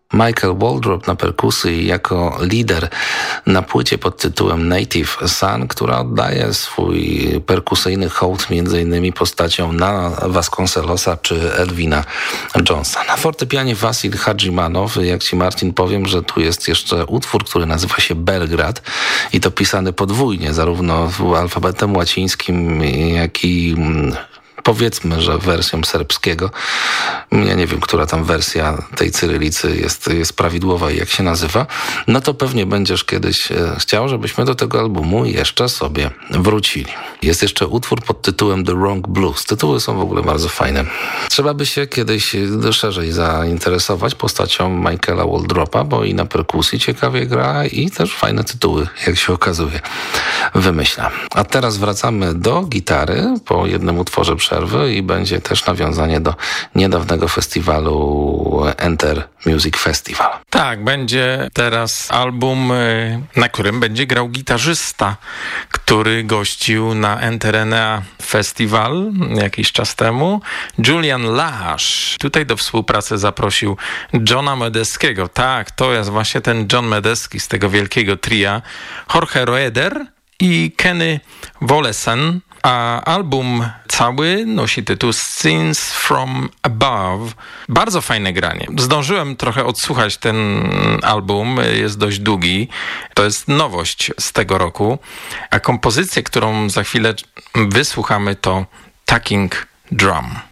Michael Waldrop na perkusji jako lider na płycie pod tytułem Native Son, która oddaje swój perkusyjny hołd m.in. postaciom Nana Vasconcelosa czy Elvina Jonesa. Na fortepianie Wasil Hadżimanow, jak ci Martin powiem, że tu jest jeszcze utwór, który nazywa się Belgrad i to pisany podwójnie, zarówno alfabetem łacińskim, jak i powiedzmy, że wersją serbskiego. Ja nie wiem, która tam wersja tej cyrylicy jest prawidłowa i jak się nazywa. No to pewnie będziesz kiedyś chciał, żebyśmy do tego albumu jeszcze sobie wrócili. Jest jeszcze utwór pod tytułem The Wrong Blues. Tytuły są w ogóle bardzo fajne. Trzeba by się kiedyś szerzej zainteresować postacią Michaela Waldropa, bo i na perkusji ciekawie gra i też fajne tytuły, jak się okazuje, wymyśla. A teraz wracamy do gitary po jednym utworze przerwy i będzie też nawiązanie do niedawnego festiwalu Enter Music Festival. Tak, będzie teraz album, na którym będzie grał gitarzysta, który gościł na Enterenea Festival jakiś czas temu, Julian Lash. Tutaj do współpracy zaprosił Johna Medeskiego. Tak, to jest właśnie ten John Medeski z tego wielkiego tria, Jorge Roeder i Kenny Wollesen, a album cały nosi tytuł Scenes from Above. Bardzo fajne granie. Zdążyłem trochę odsłuchać ten album, jest dość długi. To jest nowość z tego roku, a kompozycję, którą za chwilę wysłuchamy, to Talking Drum.